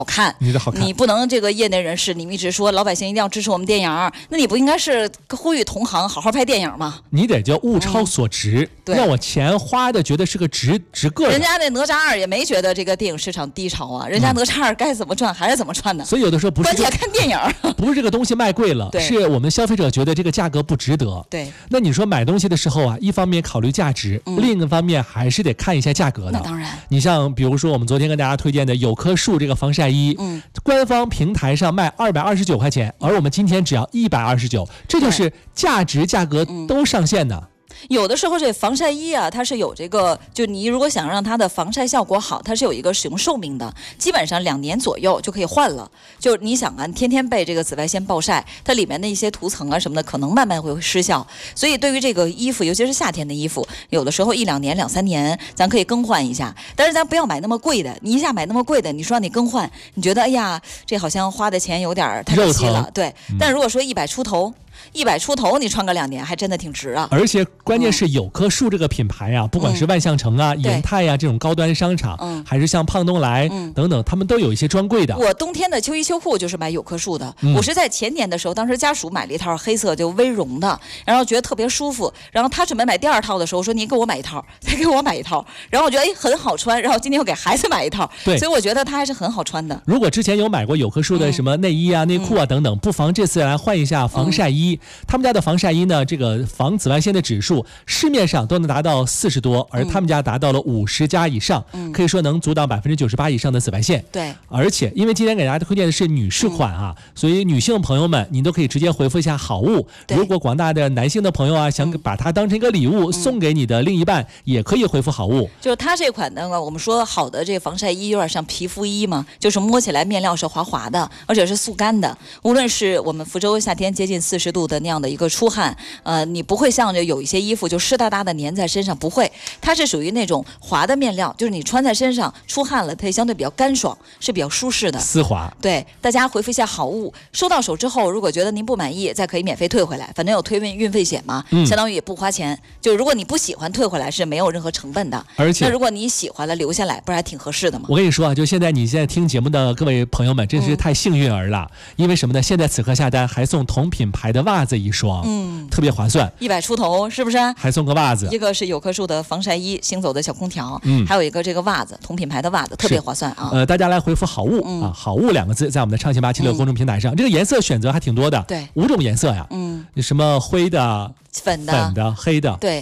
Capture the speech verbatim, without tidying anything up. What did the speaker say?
好看， 你的好看， 你不能这个业内人士，你们一直说老百姓一定要支持我们电影，那你不应该是呼吁同行好好拍电影吗？ 你得叫物超所值， 嗯、 让我钱花的觉得是个值值个的。 人家那哪吒二也没觉得这个电影市场低潮啊，人家哪吒二该怎么赚还是怎么赚的。 所以有的时候不是关键看电影， 不是这个东西卖贵了，是我们消费者觉得这个价格不值得。 对， 那你说买东西的时候啊，一方面考虑价值，嗯、另一个方面还是得看一下价格的。 那当然， 你像比如说我们昨天跟大家推荐的有棵树这个防晒衣，嗯，官方平台上卖二百二十九块钱，而我们今天只要一百二十九，这就是价值价格都上线的。 有的时候这防晒衣啊，它是有这个，就你如果想让它的防晒效果好，它是有一个使用寿命的，基本上两年左右就可以换了。就你想啊，天天被这个紫外线暴晒，它里面的一些涂层啊什么的，可能慢慢会失效。所以对于这个衣服，尤其是夏天的衣服，有的时候一两年、两三年，咱可以更换一下。但是咱不要买那么贵的，你一下买那么贵的，你说让你更换，你觉得哎呀，这好像花的钱有点太可惜了。对，嗯、但如果说一百出头。一百出头，你穿个两年还真的挺值啊！ 而且关键是有棵树这个品牌啊，嗯、不管是万象城啊、嗯、延泰啊这种高端商场，嗯、还是像胖东来、嗯、等等，他们都有一些专柜的。 我冬天的秋衣秋裤就是买有棵树的。嗯、我是在前年的时候，当时家属买了一套黑色就微绒的，然后觉得特别舒服。然后他准备买第二套的时候，说您给我买一套，再给我买一套。然后我觉得哎很好穿，然后今天又给孩子买一套。 对， 所以我觉得它还是很好穿的。 如果之前有买过有棵树的什么内衣啊、嗯、内裤啊等等，不妨这次来换一下防晒衣。嗯、他们家的防晒衣呢，这个防紫外线的指数市面上都能达到四十多，而他们家达到了五十加以上，嗯、可以说能阻挡百分之九十八以上的紫外线。 对， 而且因为今天给大家推荐的是女士款啊，嗯、所以女性朋友们，您都可以直接回复一下好物。如果广大的男性的朋友啊，想把它当成一个礼物、嗯、送给你的另一半，也可以回复好物。 就是它这款呢，我们说好的这个防晒衣有点像皮肤衣嘛，就是摸起来面料是滑滑的，而且是速干的。无论是我们福州夏天接近四十度的那样的一个出汗，呃，你不会像这有一些衣服就湿哒哒的粘在身上，不会，它是属于那种滑的面料，就是你穿在身上出汗了，它也相对比较干爽，是比较舒适的， 丝滑。 对，大家回复一下好物，收到手之后，如果觉得您不满意，再可以免费退回来，反正有退运运费险嘛，嗯、相当于也不花钱。就如果你不喜欢退回来是没有任何成本的， 而且那如果你喜欢了留下来，不是还挺合适的吗？ 我跟你说啊，就现在你现在听节目的各位朋友们，真是太幸运儿了，嗯、因为什么呢？现在此刻下单还送同品牌的袜子一双，嗯，特别划算， 一百出头是不是？ 还送个袜子， 一个是有棵树的防晒衣，行走的小空调，嗯，还有一个这个袜子，同品牌的袜子，特别划算啊。 呃，大家来回复好物、嗯、啊，好物两个字，在我们的畅行八七六公众平台上，嗯、这个颜色选择还挺多的， 对， 五种颜色呀， 嗯， 什么灰的、 粉的、 粉的、黑的， 对。